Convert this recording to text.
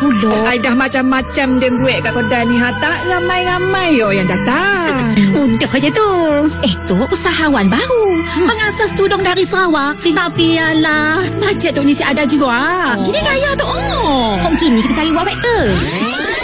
pula. Ai dah macam-macam dia buat kat kedai ni. Tak ramai-ramai yang datang. Mudah je tu. Tu usahawan baru. Mengasas tudung dari Sarawak. Tapi alah, bajet tu ni si ada juga. Gini gaya tu. Kok gini kita cari buat faktor?